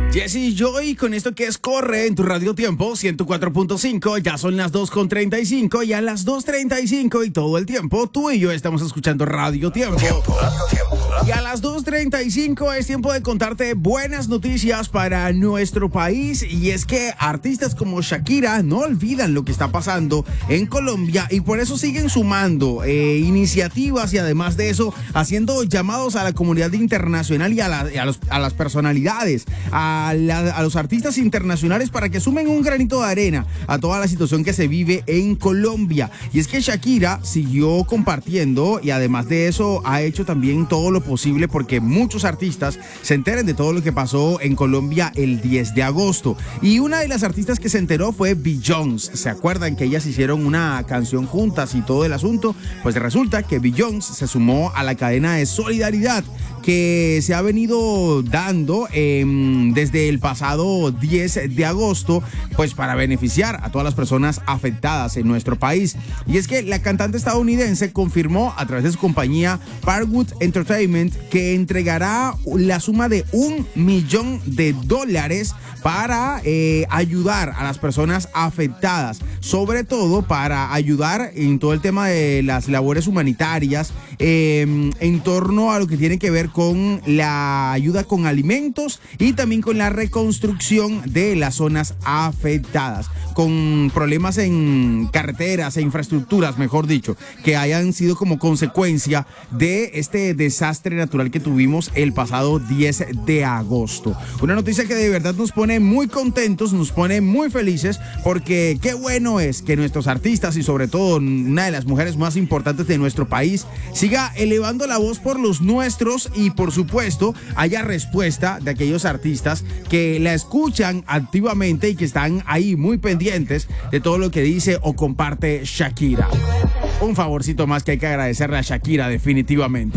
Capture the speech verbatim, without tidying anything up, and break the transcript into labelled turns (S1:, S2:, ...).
S1: Jesse Joy con esto que es Corre en tu Radio Tiempo ciento cuatro punto cinco. Ya son las dos con treinta y cinco y a las dos treinta y cinco y todo el tiempo tú y yo estamos escuchando Radio Tiempo. Y a las dos treinta y cinco es tiempo de contarte buenas noticias para nuestro país, y es que artistas como Shakira no olvidan lo que está pasando en Colombia y por eso siguen sumando eh, iniciativas y además de eso haciendo llamados a la comunidad internacional y a, la, y a, los, a las personalidades, a, la, a los artistas internacionales para que sumen un granito de arena a toda la situación que se vive en Colombia. Y es que Shakira siguió compartiendo y además de eso ha hecho también todo lo posible porque muchos artistas se enteren de todo lo que pasó en Colombia el diez de agosto. Y una de las artistas que se enteró fue Beyoncé. ¿Se acuerdan que ellas hicieron una canción juntas y todo el asunto? Pues resulta que Beyoncé se sumó a la cadena de solidaridad que se ha venido dando eh, desde el pasado diez de agosto, pues para beneficiar a todas las personas afectadas en nuestro país. Y es que la cantante estadounidense confirmó a través de su compañía Parkwood Entertainment que entregará la suma de un millón de dólares para eh, ayudar a las personas afectadas, sobre todo para ayudar en todo el tema de las labores humanitarias eh, en torno a lo que tiene que ver con la ayuda con alimentos y también con la reconstrucción de las zonas afectadas, con problemas en carreteras e infraestructuras, mejor dicho, que hayan sido como consecuencia de este desastre natural que tuvimos el pasado diez de agosto. Una noticia que de verdad nos pone muy contentos, nos pone muy felices, porque qué bueno es que nuestros artistas y sobre todo una de las mujeres más importantes de nuestro país siga elevando la voz por los nuestros y por supuesto haya respuesta de aquellos artistas que la escuchan activamente y que están ahí muy pendientes de todo lo que dice o comparte Shakira. Un favorcito más que hay que agradecerle a Shakira definitivamente.